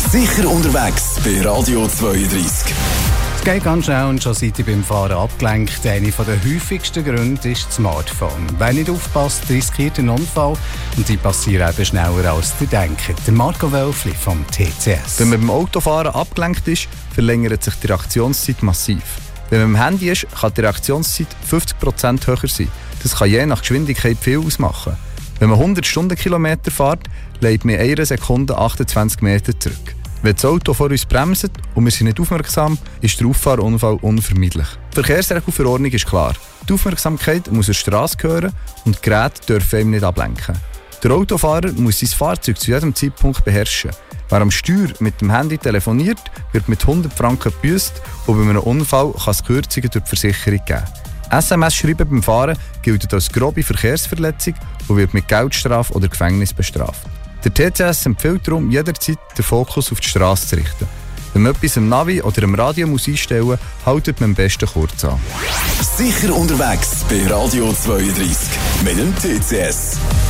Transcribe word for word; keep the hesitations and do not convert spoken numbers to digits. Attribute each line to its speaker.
Speaker 1: Sicher unterwegs bei Radio zweiunddreissig.
Speaker 2: Es geht ganz schnell und schon seid ihr beim Fahren abgelenkt. Einer der häufigsten Gründe ist das Smartphone. Wer nicht aufpasst, riskiert einen Unfall und die passieren eben schneller als ihr denkt. Der Marco Wölfli vom T C S.
Speaker 3: Wenn man beim Autofahren abgelenkt ist, verlängert sich die Reaktionszeit massiv. Wenn man am Handy ist, kann die Reaktionszeit fünfzig Prozent höher sein. Das kann je nach Geschwindigkeit viel ausmachen. Wenn man hundert Stundenkilometer fährt, legt man in einer Sekunde achtundzwanzig Meter zurück. Wenn das Auto vor uns bremst und wir sind nicht aufmerksam, ist der Auffahrunfall unvermeidlich. Die Verkehrsregelverordnung ist klar. Die Aufmerksamkeit muss der Straße gehören und die Geräte dürfen ihm nicht ablenken. Der Autofahrer muss sein Fahrzeug zu jedem Zeitpunkt beherrschen. Wer am Steuer mit dem Handy telefoniert, wird mit hundert Franken gebüßt und bei einem Unfall kann es Kürzungen durch die Versicherung geben. S M S-Schreiben beim Fahren gilt als grobe Verkehrsverletzung und wird mit Geldstrafe oder Gefängnis bestraft. Der T C S empfiehlt darum, jederzeit den Fokus auf die Straße zu richten. Wenn man etwas am Navi oder am Radio muss einstellen muss, haltet man am besten kurz an.
Speaker 1: Sicher unterwegs bei Radio zweiunddreissig mit dem T C S.